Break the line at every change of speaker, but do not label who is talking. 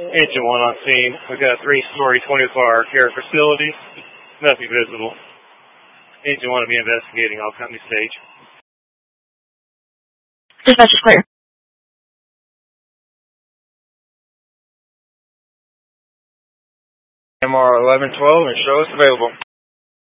Engine 1 on scene. We've got a 3-story, 24-hour care facility. Nothing visible. Engine 1 will be investigating all company stage.
Dispatch is clear.
MR 1112 and show us available.